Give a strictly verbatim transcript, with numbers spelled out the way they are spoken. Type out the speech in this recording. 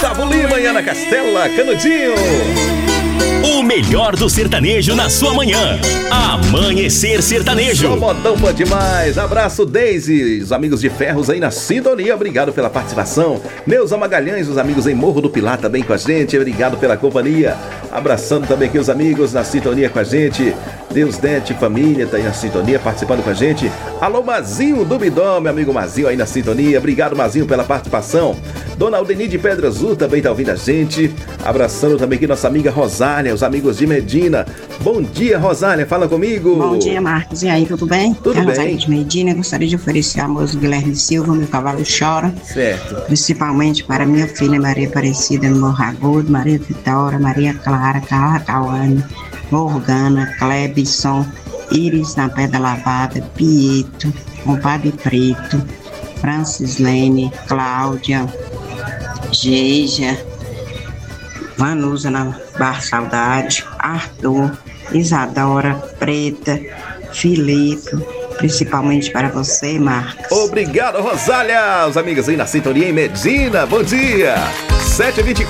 Gustavo Lima e Ana Castela, Canudinho. O melhor do sertanejo na sua manhã. Amanhecer Sertanejo. Só modão bom demais. Abraço, Deise, os amigos de Ferros aí na sintonia. Obrigado pela participação. Neuza Magalhães, os amigos em Morro do Pilar também com a gente. Obrigado pela companhia. Abraçando também aqui os amigos na sintonia com a gente. Deus Dete, família, tá aí na sintonia, participando com a gente. Alô, Mazinho do Bidó, meu amigo Mazinho aí na sintonia. Obrigado, Mazinho, pela participação. Dona Aldeni de Pedra Azul também tá ouvindo a gente. Abraçando também aqui nossa amiga Rosália, os amigos de Medina. Bom dia, Rosália, fala comigo. Bom dia, Marcos. E aí, tudo bem? Tudo é bem. Rosália de Medina. Gostaria de oferecer a música Guilherme Silva, Meu Cavalo Chora. Certo. Principalmente para minha filha Maria Aparecida no Morro Agudo, Maria Vitória, Maria Clara, Carla Cauane, Morgana, Clebson, Iris na Pedra Lavada, Pieto, Compadre Preto, Francis Lene, Cláudia, Geija, Vanusa na Bar Saudade, Arthur, Isadora, Preta, Filipe, principalmente para você, Marcos. Obrigado, Rosália. Os amigos aí na sintonia em Medina. Bom dia. sete e vinte e quatro.